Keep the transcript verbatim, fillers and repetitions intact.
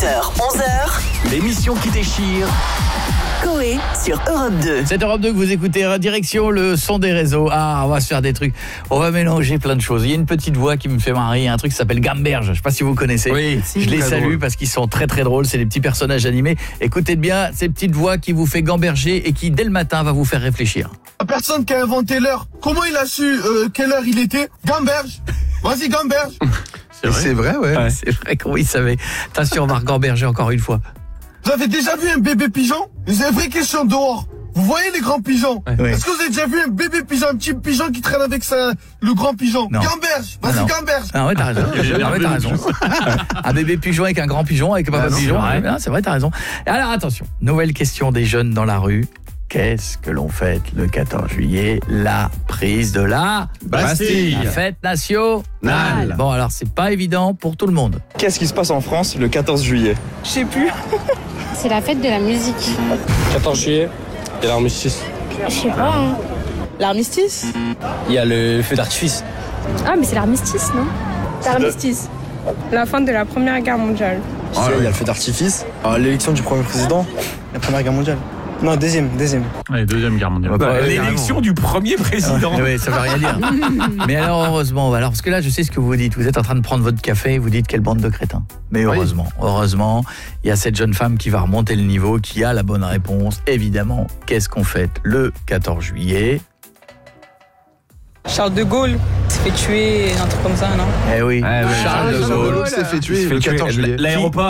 sept heures, onze heures, l'émission qui déchire. Coé sur Europe deux. C'est Europe deux que vous écoutez, direction le son des réseaux. Ah, on va se faire des trucs, on va mélanger plein de choses. Il y a une petite voix qui me fait marrer, un truc qui s'appelle Gamberge, je sais pas si vous connaissez. Oui, je les salue drôle. parce qu'ils sont très très drôles, c'est des petits personnages animés. Écoutez bien ces petites voix qui vous fait gamberger et qui dès le matin va vous faire réfléchir. La personne qui a inventé l'heure, comment il a su euh, quelle heure il était? Gamberge. Vas-y Gamberge. C'est vrai, c'est vrai ouais. Ouais, c'est vrai qu'on il savait. Attention, on va gamberger encore une fois. Vous avez déjà vu un bébé pigeon? C'est une vraie question dehors. Vous voyez les grands pigeons? Ouais. Est-ce que vous avez déjà vu un bébé pigeon, un petit pigeon qui traîne avec sa, le grand pigeon? Non. Gamberge. Ah, Vas-y non. Gamberge. Ah ouais, t'as raison. Ah ouais, t'as raison. Un bébé pigeon avec un grand pigeon, avec un papa Ah non, pigeon. c'est vrai. Ah, c'est vrai, t'as raison. Alors attention, nouvelle question des jeunes dans la rue. Qu'est-ce que l'on fête le quatorze juillet? La prise de la Bastille. La fête nationale. Bon, alors c'est pas évident pour tout le monde. Qu'est-ce qui se passe en France le quatorze juillet? Je sais plus. C'est la fête de la musique. quatorze juillet, il y a l'armistice. Je sais pas. Hein. L'armistice? Il y a le feu d'artifice. Ah, mais c'est l'armistice, non? L'armistice. La fin de la Première Guerre mondiale. Tu sais, il y a le feu d'artifice. Ah, l'élection du premier président. La première guerre mondiale. Non, deuxième, deuxième. Ouais, deuxième guerre mondiale. Bah, L'élection du premier président. Oui, ça veut rien dire. Mais alors heureusement, alors parce que là je sais ce que vous dites, vous êtes en train de prendre votre café et vous dites quelle bande de crétins. Mais heureusement, oui. heureusement, il y a cette jeune femme qui va remonter le niveau, qui a la bonne réponse. Évidemment, qu'est-ce qu'on fête le quatorze juillet? Charles de Gaulle s'est fait tuer, un truc comme ça, non? Eh oui, Ah, ouais, Charles de Gaulle s'est fait tuer le quatorze juillet. L'aéroport.